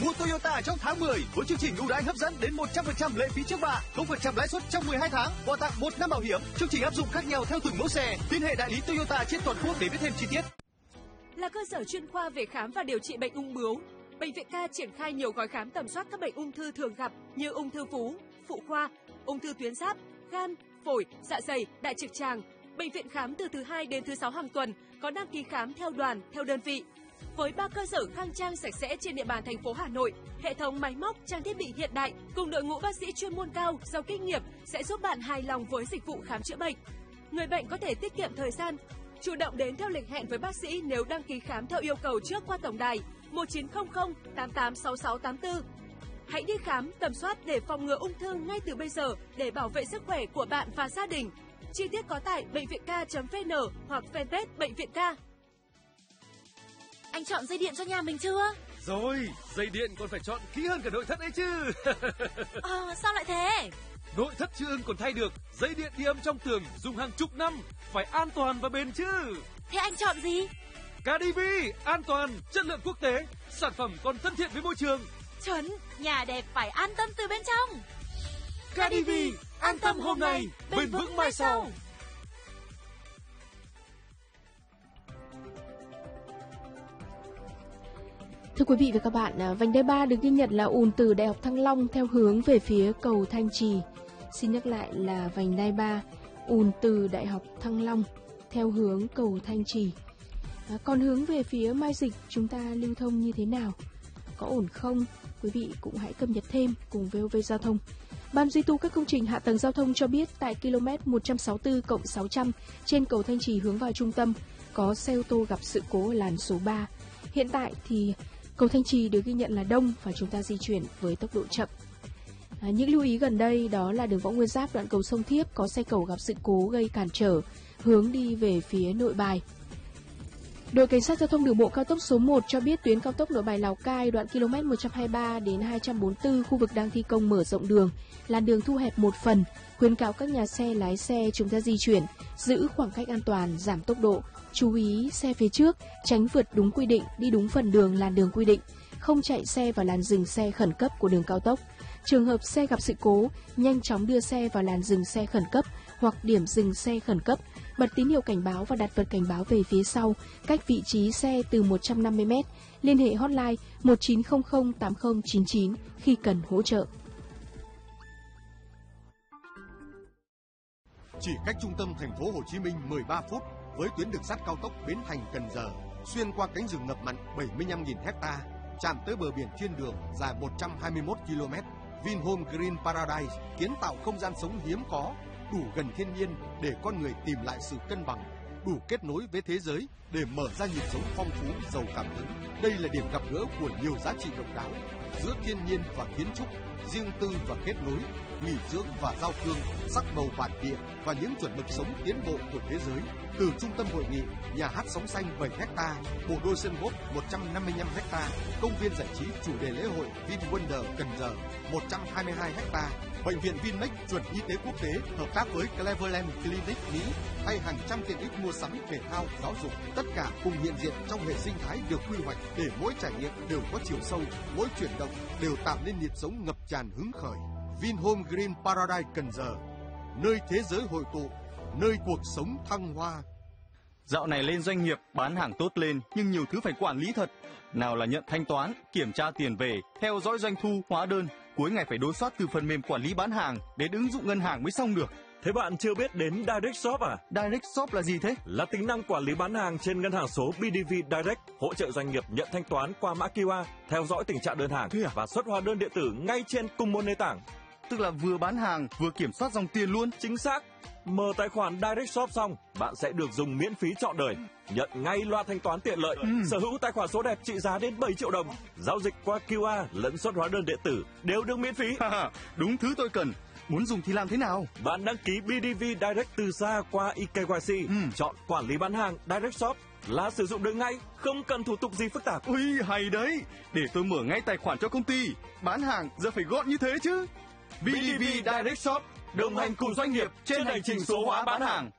Mua Toyota trong tháng 10 với chương trình ưu đãi hấp dẫn đến 100% lệ phí trước bạ, 0% lãi suất trong 12 tháng, quà tặng 1 năm bảo hiểm. Chương trình áp dụng khác nhau theo từng mẫu xe. Liên hệ đại lý Toyota trên toàn quốc để biết thêm chi tiết. Là cơ sở chuyên khoa về khám và điều trị bệnh ung bướu, Bệnh viện K triển khai nhiều gói khám tầm soát các bệnh ung thư thường gặp như ung thư vú, phụ khoa, ung thư tuyến giáp, gan, phổi, dạ dày, đại trực tràng. Bệnh viện khám từ thứ 2 đến thứ 6 hàng tuần, có đăng ký khám theo đoàn, theo đơn vị. Với 3 cơ sở khang trang sạch sẽ trên địa bàn thành phố Hà Nội, hệ thống máy móc, trang thiết bị hiện đại cùng đội ngũ bác sĩ chuyên môn cao, giàu kinh nghiệm sẽ giúp bạn hài lòng với dịch vụ khám chữa bệnh. Người bệnh có thể tiết kiệm thời gian, chủ động đến theo lịch hẹn với bác sĩ nếu đăng ký khám theo yêu cầu trước qua tổng đài 1900 886684. Hãy đi khám, tầm soát để phòng ngừa ung thư ngay từ bây giờ để bảo vệ sức khỏe của bạn và gia đình. Chi tiết có tại bệnh viện k.vn hoặc fanpage Bệnh viện K. Anh chọn dây điện cho nhà mình chưa? Rồi, dây điện còn phải chọn kỹ hơn cả nội thất ấy chứ. Sao lại thế? Nội thất chưa ưng còn thay được, dây điện đi âm trong tường dùng hàng chục năm, phải an toàn và bền chứ. Thế anh chọn gì? KDV, an toàn, chất lượng quốc tế, sản phẩm còn thân thiện với môi trường. Chuẩn, nhà đẹp phải an tâm từ bên trong. KDV, an tâm hôm nay, bền vững mai sau. Thưa quý vị và các bạn, vành đai 3 được ghi nhận là ùn từ Đại học Thăng Long theo hướng về phía cầu Thanh Trì. Xin nhắc lại là vành đai 3 ùn từ Đại học Thăng Long theo hướng cầu Thanh Trì. Còn hướng về phía Mai Dịch chúng ta lưu thông như thế nào? Có ổn không? Quý vị cũng hãy cập nhật thêm cùng VOV Giao thông. Ban duy tu các công trình hạ tầng giao thông cho biết tại km 164+600 trên cầu Thanh Trì hướng vào trung tâm có xe ô tô gặp sự cố ở làn số 3. Hiện tại thì cầu Thanh Trì được ghi nhận là đông và chúng ta di chuyển với tốc độ chậm. Những lưu ý gần đây đó là đường Võ Nguyên Giáp đoạn cầu Sông Thiếp có xe cẩu gặp sự cố gây cản trở hướng đi về phía Nội Bài. Đội Cảnh sát Giao thông Đường bộ cao tốc số 1 cho biết tuyến cao tốc Nội Bài Lào Cai đoạn km 123 đến 244 khu vực đang thi công mở rộng đường, làn đường thu hẹp một phần, khuyến cáo các nhà xe lái xe chúng ta di chuyển, giữ khoảng cách an toàn, giảm tốc độ, chú ý xe phía trước, tránh vượt đúng quy định, đi đúng phần đường làn đường quy định, không chạy xe vào làn dừng xe khẩn cấp của đường cao tốc. Trường hợp xe gặp sự cố, nhanh chóng đưa xe vào làn dừng xe khẩn cấp hoặc điểm dừng xe khẩn cấp, bật tín hiệu cảnh báo và đặt vật cảnh báo về phía sau, cách vị trí xe từ 150 m, liên hệ hotline 1900 8099 khi cần hỗ trợ. Chỉ cách trung tâm thành phố Hồ Chí Minh 13 phút với tuyến đường sắt cao tốc Bến Thành - Cần Giờ, xuyên qua cánh rừng ngập mặn 75.000 ha, chạm tới bờ biển thiên đường dài 121 km. Vinhome Green Paradise kiến tạo không gian sống hiếm có, đủ gần thiên nhiên để con người tìm lại sự cân bằng, đủ kết nối với thế giới để mở ra nhịp sống phong phú, giàu cảm hứng. Đây là điểm gặp gỡ của nhiều giá trị độc đáo giữa thiên nhiên và kiến trúc, riêng tư và kết nối, nghỉ dưỡng và giao thương, sắc màu bản địa và những chuẩn mực sống tiến bộ của thế giới. Từ trung tâm hội nghị, nhà hát sống xanh 7 ha, bộ đôi sân golf 155 ha, công viên giải trí chủ đề lễ hội VinWonder Cần Giờ 122 ha, bệnh viện Vinmec chuẩn y tế quốc tế hợp tác với Cleveland Clinic Mỹ hay hàng trăm tiện ích mua sắm, thể thao, giáo dục, tất cả cùng hiện diện trong hệ sinh thái được quy hoạch để mỗi trải nghiệm đều có chiều sâu, mỗi chuyển động đều tạo nên nhịp sống ngập tràn hứng khởi. Vinhome Green Paradise Cần Giờ, nơi thế giới hội tụ, nơi cuộc sống thăng hoa. Dạo này lên doanh nghiệp bán hàng tốt lên nhưng nhiều thứ phải quản lý thật. Nào là nhận thanh toán, kiểm tra tiền về, theo dõi doanh thu, hóa đơn, cuối ngày phải đối soát từ phần mềm quản lý bán hàng đến ứng dụng ngân hàng mới xong được. Thế bạn chưa biết đến Direct Shop à? Direct Shop là gì thế? Là tính năng quản lý bán hàng trên ngân hàng số BDV Direct, hỗ trợ doanh nghiệp nhận thanh toán qua mã QR, theo dõi tình trạng đơn hàng và xuất hóa đơn điện tử ngay trên cùng một nền tảng. Tức là vừa bán hàng vừa kiểm soát dòng tiền luôn. Chính xác. Mở tài khoản Direct Shop xong, bạn sẽ được dùng miễn phí trọn đời, nhận ngay loa thanh toán tiện lợi, sở hữu tài khoản số đẹp trị giá đến 7 triệu đồng, giao dịch qua QR lẫn xuất hóa đơn điện tử đều được miễn phí. Đúng thứ tôi cần. Muốn dùng thì làm thế nào? Bạn đăng ký BDV Direct từ xa qua eKYC, chọn quản lý bán hàng Direct Shop là sử dụng được ngay, không cần thủ tục gì phức tạp. Ui, hay đấy. Để tôi mở ngay tài khoản cho công ty. Bán hàng giờ phải gọn như thế chứ. BDV Direct Shop, đồng hành cùng doanh nghiệp trên hành trình số hóa bán hàng.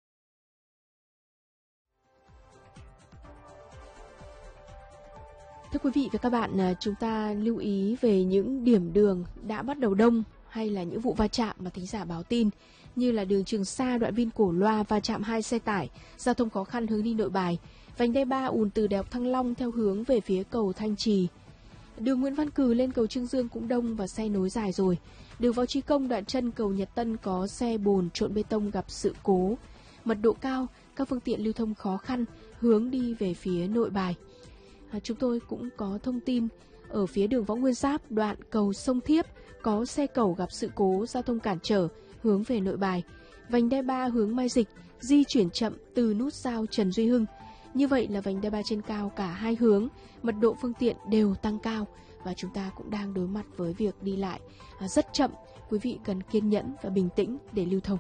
Thưa Thưa quý vị và các bạn, chúng ta lưu ý về những điểm đường đã bắt đầu đông hay là những vụ va chạm mà thính giả báo tin, như là đường Trường Sa đoạn Vin Cổ Loa va chạm 2 xe tải, giao thông khó khăn hướng đi Nội Bài, vành đai 3 ùn từ Đại học Thăng Long theo hướng về phía cầu Thanh Trì. Đường Nguyễn Văn Cừ lên cầu Trương Dương cũng đông và xe nối dài rồi. Đường Võ Trí Công đoạn chân cầu Nhật Tân có xe bồn trộn bê tông gặp sự cố. Mật độ cao, các phương tiện lưu thông khó khăn hướng đi về phía Nội Bài. Chúng tôi cũng có thông tin ở phía đường Võ Nguyên Giáp đoạn cầu Sông Thiếp có xe cẩu gặp sự cố giao thông cản trở hướng về Nội Bài. Vành đai 3 hướng Mai Dịch di chuyển chậm từ nút giao Trần Duy Hưng. Như vậy là vành đai 3 trên cao cả hai hướng, mật độ phương tiện đều tăng cao và chúng ta cũng đang đối mặt với việc đi lại rất chậm. Quý vị cần kiên nhẫn và bình tĩnh để lưu thông.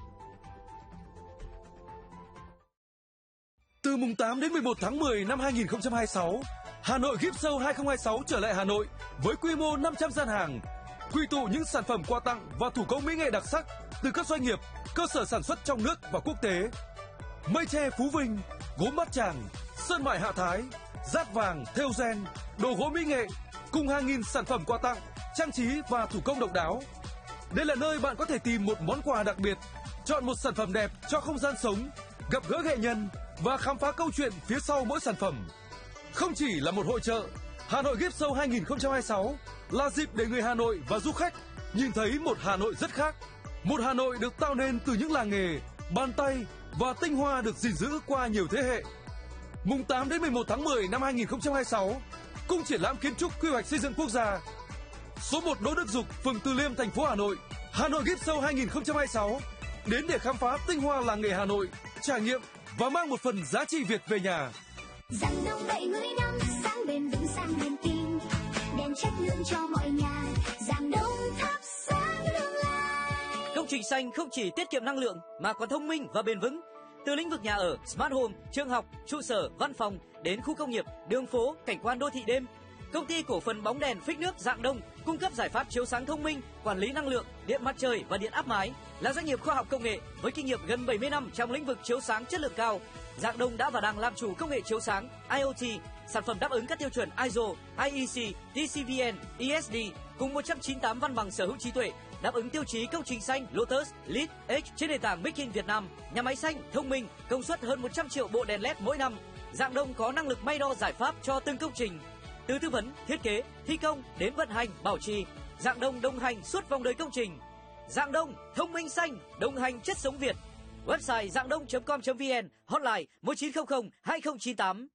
Từ mùng 8 đến 11 tháng 10 năm 2026, Hà Nội Gift Show 2026 trở lại Hà Nội với quy mô 500 gian hàng, quy tụ những sản phẩm quà tặng và thủ công mỹ nghệ đặc sắc từ các doanh nghiệp, cơ sở sản xuất trong nước và quốc tế. Mây tre Phú Vinh, gốm Bát Tràng, sơn mại Hạ Thái, dát vàng, thêu gen, đồ gỗ mỹ nghệ cùng hàng nghìn sản phẩm quà tặng, trang trí và thủ công độc đáo. Đây là nơi bạn có thể tìm một món quà đặc biệt, chọn một sản phẩm đẹp cho không gian sống, gặp gỡ nghệ nhân và khám phá câu chuyện phía sau mỗi sản phẩm. Không chỉ là một hội chợ, Hà Nội Gift Show 2026 là dịp để người Hà Nội và du khách nhìn thấy một Hà Nội rất khác. Một Hà Nội được tạo nên từ những làng nghề, bàn tay và tinh hoa được gìn giữ qua nhiều thế hệ. Mùng 8 đến 11 tháng 10 năm 2026, Cung triển lãm kiến trúc quy hoạch xây dựng quốc gia, số 1 Đỗ Đức Dục, phường Từ Liêm, thành phố Hà Nội. Hà Nội Gift Show 2026 đến để khám phá tinh hoa làng nghề Hà Nội, trải nghiệm và mang một phần giá trị Việt về nhà. Giảng đông 70 năm, sáng bền vững sang niềm tin, đèn chất lượng cho mọi nhà. Giảng đông thắp sáng tương lai. Công trình xanh không chỉ tiết kiệm năng lượng mà còn thông minh và bền vững. Từ lĩnh vực nhà ở, smart home, trường học, trụ sở, văn phòng đến khu công nghiệp, đường phố, cảnh quan đô thị đêm, công ty cổ phần bóng đèn phích nước Rạng Đông cung cấp giải pháp chiếu sáng thông minh, quản lý năng lượng, điện mặt trời và điện áp mái, là doanh nghiệp khoa học công nghệ với kinh nghiệm gần 70 năm trong lĩnh vực chiếu sáng chất lượng cao. Rạng Đông đã và đang làm chủ công nghệ chiếu sáng IoT, sản phẩm đáp ứng các tiêu chuẩn ISO, IEC, TCVN, ESD cùng 198 văn bằng sở hữu trí tuệ, đáp ứng tiêu chí công trình xanh Lotus, LEED, X trên nền tảng Make in Việt Nam. Nhà máy xanh, thông minh, công suất hơn 100 triệu bộ đèn LED mỗi năm. Rạng Đông có năng lực may đo giải pháp cho từng công trình, từ tư vấn, thiết kế, thi công đến vận hành, bảo trì. Rạng Đông đồng hành suốt vòng đời công trình. Rạng Đông, thông minh xanh, đồng hành chất sống Việt. Website rangdong.com.vn, hotline 1900 2098.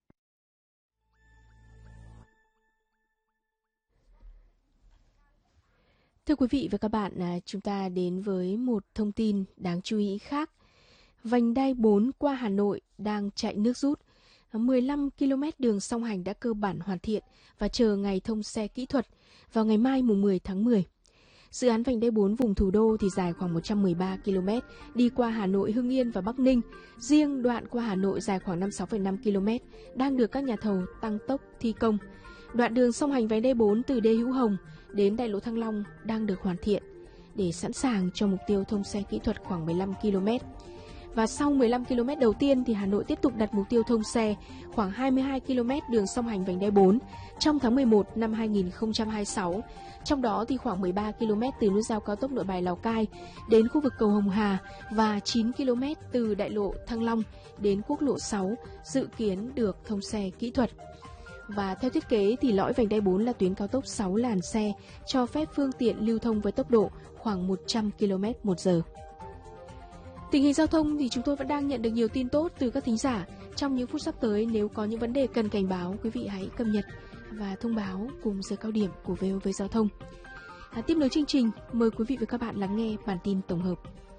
Thưa quý vị và các bạn, chúng ta đến với một thông tin đáng chú ý khác. Vành đai 4 qua Hà Nội đang chạy nước rút. 15 km đường song hành đã cơ bản hoàn thiện và chờ ngày thông xe kỹ thuật vào ngày mai mùng 10 tháng 10. Dự án vành đai 4 vùng thủ đô thì dài khoảng 113 km, đi qua Hà Nội, Hưng Yên và Bắc Ninh. Riêng đoạn qua Hà Nội dài khoảng 56,5 km, đang được các nhà thầu tăng tốc thi công. Đoạn đường song hành vành đai 4 từ Đê Hữu Hồng đến đại lộ Thăng Long đang được hoàn thiện để sẵn sàng cho mục tiêu thông xe kỹ thuật khoảng 15 km. Và sau 15 km đầu tiên thì Hà Nội tiếp tục đặt mục tiêu thông xe khoảng 22 km đường song hành vành đai 4 trong tháng 11 năm 2026. Trong đó thì khoảng 13 km từ nút giao cao tốc Nội Bài Lào Cai đến khu vực cầu Hồng Hà và 9 km từ đại lộ Thăng Long đến quốc lộ 6 dự kiến được thông xe kỹ thuật. Và theo thiết kế thì lõi vành đai 4 là tuyến cao tốc 6 làn xe, cho phép phương tiện lưu thông với tốc độ khoảng 100 km/h. Tình hình giao thông thì chúng tôi vẫn đang nhận được nhiều tin tốt từ các thính giả. Trong những phút sắp tới, nếu có những vấn đề cần cảnh báo, quý vị hãy cập nhật và thông báo cùng giờ cao điểm của VOV Giao thông. Tiếp nối chương trình, mời quý vị và các bạn lắng nghe bản tin tổng hợp.